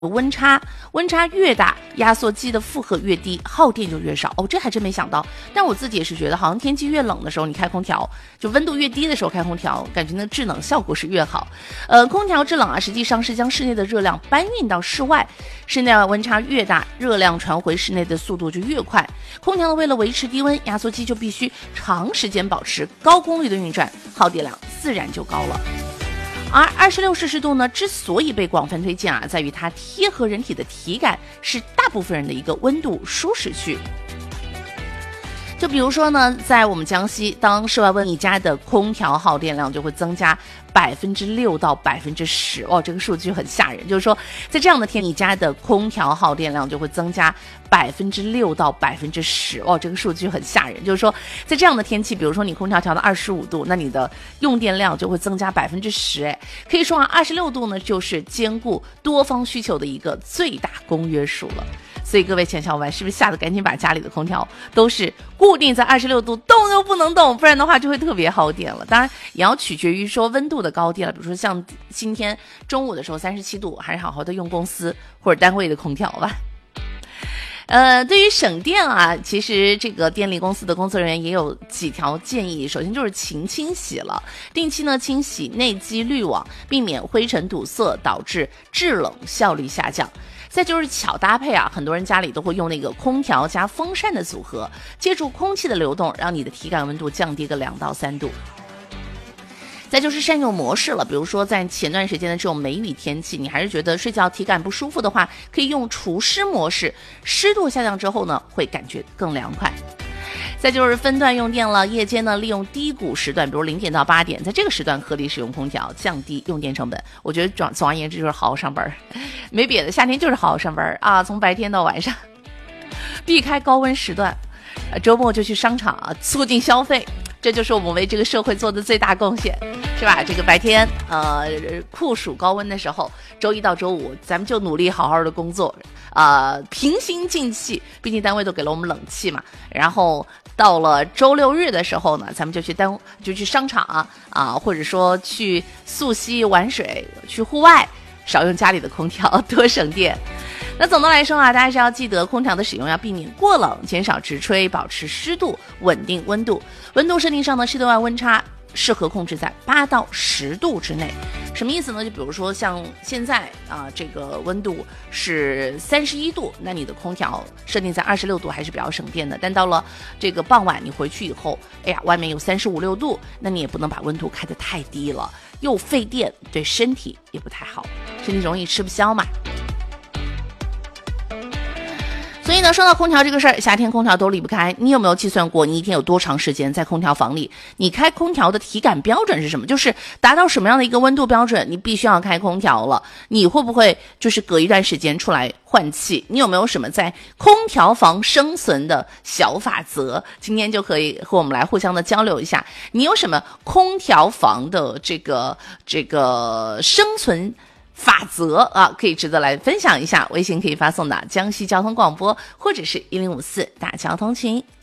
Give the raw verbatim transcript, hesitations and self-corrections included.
温差，温差越大，压缩机的负荷越低，耗电就越少。哦，这还真没想到。但我自己也是觉得，好像天气越冷的时候，你开空调，就温度越低的时候开空调，感觉那制冷效果是越好。呃，空调制冷啊，实际上是将室内的热量搬运到室外，室内温差越大，热量传回室内的速度就越快。空调呢，为了维持低温，压缩机就必须长时间保持高功率的运转，耗电量自然就高了。而二十六摄氏度呢，之所以被广泛推荐啊，在于它贴合人体的体感，是大部分人的一个温度舒适区。就比如说呢，在我们江西，当室外温你家的空调耗电量就会增加百分之六到百分之十，哦，这个数据很吓人。就是说，在这样的天，你家的空调耗电量就会增加百分之六到百分之十，哦，这个数据很吓人。就是说，在这样的天气，比如说你空调调到二十五度，那你的用电量就会增加百分之十。哎，可以说啊，二十六度呢，就是兼顾多方需求的一个最大公约数了。所以各位钱小伙伴，是不是吓得赶紧把家里的空调都是固定在二十六度，动都不能动，不然的话就会特别耗电了。当然也要取决于说温度的高低了，比如说像今天中午的时候三十七度，还是好好的用公司或者单位的空调吧。呃，对于省电啊，其实这个电力公司的工作人员也有几条建议。首先就是勤清洗了，定期呢清洗内机滤网，避免灰尘堵塞导致制冷效率下降。再就是巧搭配啊，很多人家里都会用那个空调加风扇的组合，借助空气的流动，让你的体感温度降低个两到三度。再就是善用模式了，比如说在前段时间的这种梅雨天气，你还是觉得睡觉体感不舒服的话，可以用除湿模式，湿度下降之后呢，会感觉更凉快。再就是分段用电了，夜间呢利用低谷时段，比如零点到八点，在这个时段合理使用空调，降低用电成本。我觉得总总而言之就是好好上班，没别的，夏天就是好好上班啊，从白天到晚上，避开高温时段，周末就去商场啊，促进消费。这就是我们为这个社会做的最大贡献，是吧？这个白天呃酷暑高温的时候，周一到周五咱们就努力好好的工作，呃平心静气，毕竟单位都给了我们冷气嘛。然后到了周六日的时候呢，咱们就去单就去商场啊，啊或者说去溯溪玩水，去户外，少用家里的空调，多省电。那总的来说啊，大家是要记得空调的使用要避免过冷，减少直吹，保持湿度，稳定温度。温度设定上呢，室内外温差适合控制在八到十度之内。什么意思呢？就比如说像现在啊、呃，这个温度是三十一度，那你的空调设定在二十六度还是比较省电的。但到了这个傍晚你回去以后，哎呀，外面有三十五六度，那你也不能把温度开得太低了，又费电，对身体也不太好，身体容易吃不消嘛。所以呢，说到空调这个事儿，夏天空调都离不开。你有没有计算过，你一天有多长时间在空调房里？你开空调的体感标准是什么？就是达到什么样的一个温度标准，你必须要开空调了。你会不会就是隔一段时间出来换气？你有没有什么在空调房生存的小法则？今天就可以和我们来互相的交流一下。你有什么空调房的这个这个生存法则啊，可以值得来分享一下。微信可以发送到江西交通广播或者是一零五四大交通群。